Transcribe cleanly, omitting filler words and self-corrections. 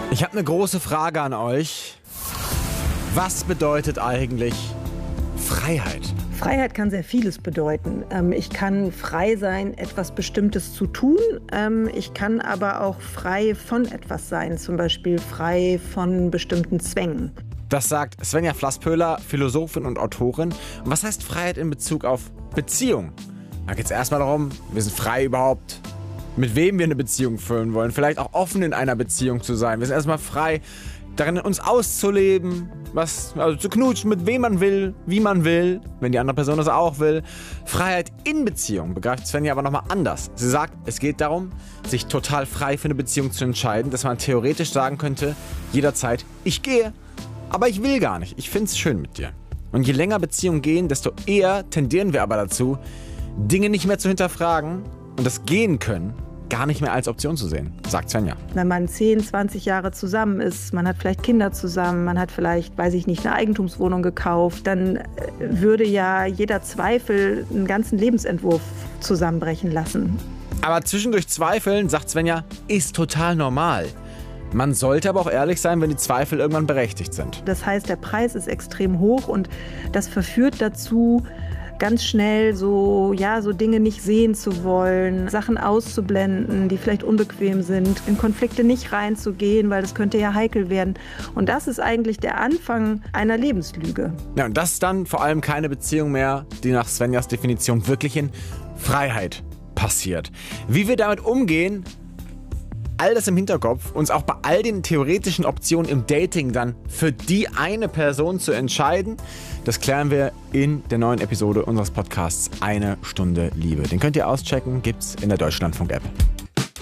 Ich habe eine große Frage an euch. Was bedeutet eigentlich Freiheit? Freiheit kann sehr vieles bedeuten. Ich kann frei sein, etwas Bestimmtes zu tun. Ich kann aber auch frei von etwas sein, zum Beispiel frei von bestimmten Zwängen. Das sagt Svenja Flasspöhler, Philosophin und Autorin. Und was heißt Freiheit in Bezug auf Beziehung? Da geht es erstmal darum, wir sind frei überhaupt, mit wem wir eine Beziehung führen wollen. Vielleicht auch offen in einer Beziehung zu sein. Wir sind erstmal frei, darin uns auszuleben, zu knutschen, mit wem man will, wie man will, wenn die andere Person das auch will. Freiheit in Beziehung begreift Svenja aber nochmal anders. Sie sagt, es geht darum, sich total frei für eine Beziehung zu entscheiden, dass man theoretisch sagen könnte, jederzeit, ich gehe, aber ich will gar nicht. Ich finde es schön mit dir. Und je länger Beziehungen gehen, desto eher tendieren wir aber dazu, Dinge nicht mehr zu hinterfragen und das Gehen können gar nicht mehr als Option zu sehen, sagt Svenja. Wenn man 10, 20 Jahre zusammen ist, man hat vielleicht Kinder zusammen, man hat vielleicht, weiß ich nicht, eine Eigentumswohnung gekauft, dann würde ja jeder Zweifel einen ganzen Lebensentwurf zusammenbrechen lassen. Aber zwischendurch zweifeln, sagt Svenja, ist total normal. Man sollte aber auch ehrlich sein, wenn die Zweifel irgendwann berechtigt sind. Das heißt, der Preis ist extrem hoch und das verführt dazu, ganz schnell so Dinge nicht sehen zu wollen, Sachen auszublenden, die vielleicht unbequem sind, in Konflikte nicht reinzugehen, weil das könnte ja heikel werden. Und das ist eigentlich der Anfang einer Lebenslüge. Ja, und das ist dann vor allem keine Beziehung mehr, die nach Svenjas Definition wirklich in Freiheit passiert. Wie wir damit umgehen, all das im Hinterkopf, uns auch bei all den theoretischen Optionen im Dating dann für die eine Person zu entscheiden, das klären wir in der neuen Episode unseres Podcasts Eine Stunde Liebe. Den könnt ihr auschecken, gibt's in der Deutschlandfunk-App.